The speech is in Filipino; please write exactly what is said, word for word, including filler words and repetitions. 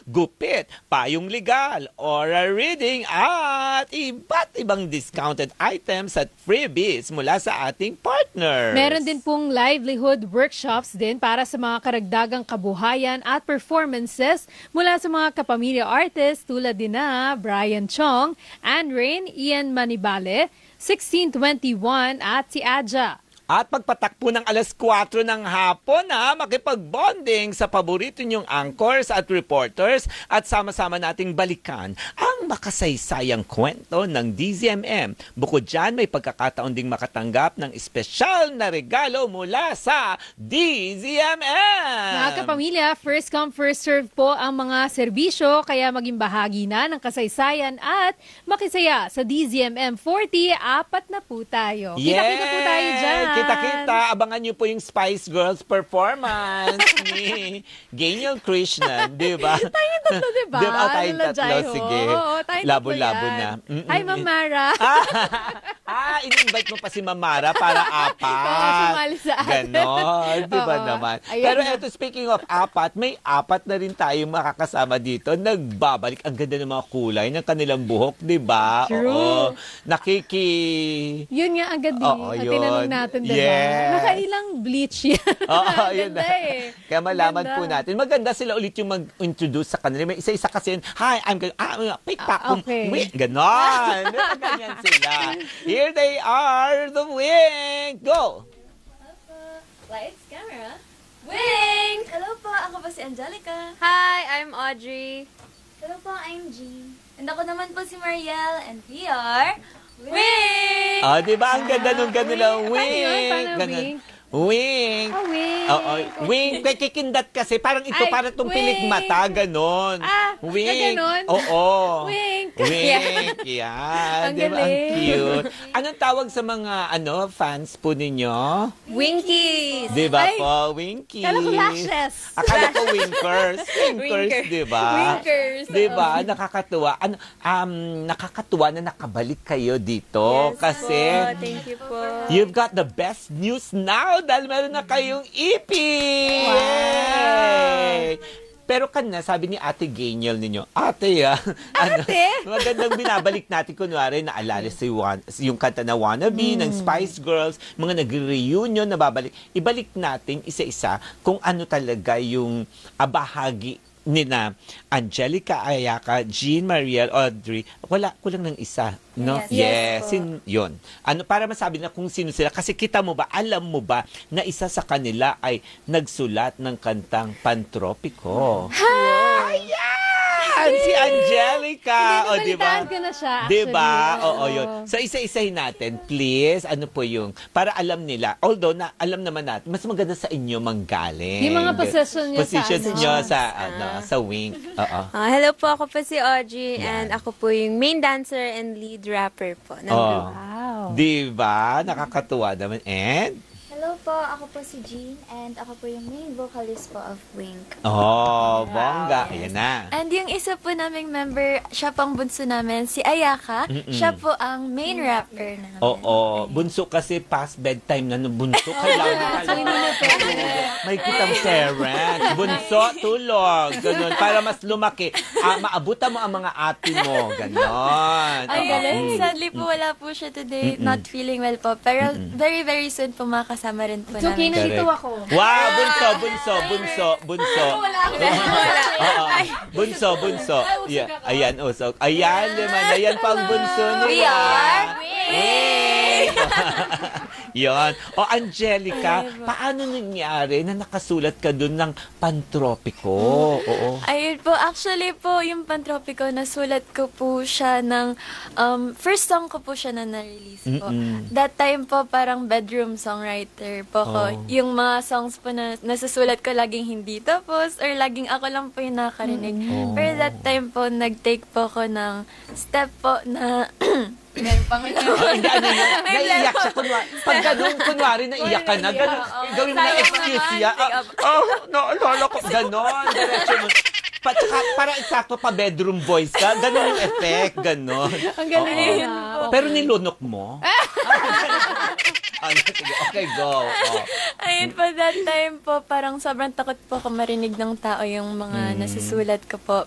gupit, payong legal, oral reading, at iba't ibang discounted items at freebies mula sa ating partners. Meron din pong livelihood workshops din para sa mga karagdagang kabuhayan at performances mula sa mga kapamilya artists tulad din na Brian Chong, Anne Rain, Ian Manibale, sixteen twenty-one at si Aja. At pagpatakpo ng alas kwatro ng hapon na makipag-bonding sa paborito niyong anchors at reporters at sama-sama nating balikan ang makasaysayang kwento ng D Z M M. Bukod dyan, may pagkakataon ding makatanggap ng espesyal na regalo mula sa D Z M M. Mga kapamilya, first come, first serve po ang mga serbisyo, kaya maging bahagi na ng kasaysayan at makisaya sa D Z M M forty, apat na po tayo. Kita-kita po tayo dyan. Kita-kita, abangan niyo po yung Spice Girls performance ni Genial Krishnan, di ba? Tayong tatlo, di ba? Di ba? Tayong tatlo, sige. Labo-labo na. Hi, Mamara. Ah, in-invite mo pa si Mamara para apat. Oo, sumali sa atin. Ganon, di ba naman? Ayan Pero na. eto, speaking of apat, may apat na rin tayo makakasama dito. Nagbabalik. Ang ganda ng mga kulay ng kanilang buhok, di ba? True. Oo. Nakiki... Yun nga agad eh. Oo, At yun. tinanong natin, diba? Yes. Nakailang bleach yan. Oo, yun Ganda na. eh. Kaya malaman Ganda. po natin. Maganda sila ulit yung mag-introduce sa kanila. May isa-isa kasi yun, hi, I'm going, ah, pick pack, Ah, okay. wait, ganon. Ganyan sila. Here they are, the Wing. Go! Lights, camera. Wing! Hello po, ako po si Angelica. Hi, I'm Audrey. Hello po, I'm Jean. And ako naman po si Mariel, and we are Wing! Ah, di ba? Ang ganda nung kanilang Paano yun? Wing. Paano Ganon. wing? Wing. Ah, wing. Oo, wing. Kay kikindat kasi, parang ito, Ay, parang itong wing. pilik mata, ganon. Ah, wing. ganon? Oo. Wing. Wing. Yan. Ang Di ba? Ang galing. cute. Anong tawag sa mga, ano, fans po ninyo? Winkies! Di ba Ay, po? Winkies. Kala ko lashes. Akala ko winkers. Winkers, Winker. di ba? Winkers. Di ba? Nakakatuwa. Ano, um, nakakatuwa na nakabalik kayo dito. Yes kasi, po, thank you po. you've got the best news now dahil meron na kayong E P! Wow! Yay! Pero kanina, sabi ni Ate Genial ninyo, Ate ah, ano, Ate? magandang binabalik natin, kunwari, naalala si Wan, yung kanta na Wannabe, Hmm. ng Spice Girls, mga nag-reunion na babalik. Ibalik natin isa-isa kung ano talaga yung abahagi ni na Angelica, Ayaka, Jean, Mariel, Audrey. Wala, kulang ng isa. No? Yes, yes po. Sin, yun. Ano, para masabi na kung sino sila. Kasi kita mo ba, alam mo ba, na isa sa kanila ay nagsulat ng kantang Pantropiko. Ayan! Si Angelica! O, Hindi, di ba? nabalitaan ko na siya, Di ba? actually. Oo, yun. So, isa-isahin natin, please. Ano po yung, para alam nila. Although, na, alam naman natin, mas maganda sa inyo manggaling. Yung mga position nyo sa Positions ano. nyo sa, ano, sa wing. Oo. Ah, hello po, ako po si Audrey, Yan. and ako po yung main dancer and lead rapper po ng Oh. group. Wow. Di ba? Nakakatuwa naman. And, Hello po, ako po si Jean and ako po yung main vocalist po of Wink. oh, bongga. Ayan na. And yung isa po naming member, siya pang bunso namin, si Ayaka. Mm-mm. Siya po ang main rapper namin. Oo. Bunso kasi past bedtime na nung bunso. Kailangan may kitang parents. Bunso, tulog. Ganun. Para mas lumaki. Ah, maabutan mo ang mga ate mo. Ganon. Ay, Oo. galing. Mm. Sadly po, wala po siya today. Mm-mm. Not feeling well po. Pero very, very soon po makasama rin po It's okay, namin. nandito Correct. ako. Wow, bunso, bunso, bunso, bunso. Wala ako. Wala. Oo. Bunso, bunso. Yeah. Ayan, usok. Ayan, naman. Ayan pa ang bunso nila. We are Wing! Yon. O, Angelica, paano nangyari na nakasulat ka dun ng Pantropiko? Oo. Ayun po, actually po, yung Pantropiko, nasulat ko po siya ng, um, first song ko po siya na na-release po. Mm-mm. That time po, parang bedroom songwriter po ko. Oh. Yung mga songs po na nasusulat ko, laging hindi tapos, or laging ako lang po yung nakarinig. Oh. Pero that time po, nag-take po ko ng step po na, meron pang Ah, hindi, ano yun? Naiiyak siya. Kunwari, pag ganun, kunwari, naiiyak ka na. Ganun, gawin mo na Sayang excuse naman, niya. take Ah, up. oh, naalala ko. Ganon. Diretso mo. Pa, tsaka, para eksakto pa bedroom voice ka. Ganon yung effect. Ganon. Ang galing Oo. na. Pero nilunok mo? Ah, sige. Okay, go. Oh. Ayun po, that time po, parang sobrang takot po ako marinig ng tao yung mga Mm. nasusulat ko po.